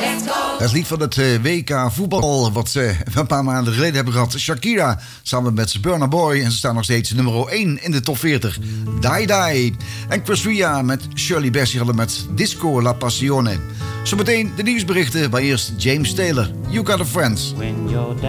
Het lied van het WK voetbal, wat we een paar maanden geleden hebben gehad. Shakira, samen met Burna Boy. En ze staan nog steeds nummer 1 in de top 40. Die Die. En Chris Ria met Shirley Bassey hadden met Disco La Passione. Zometeen de nieuwsberichten, maar eerst James Taylor. You Got a Friend.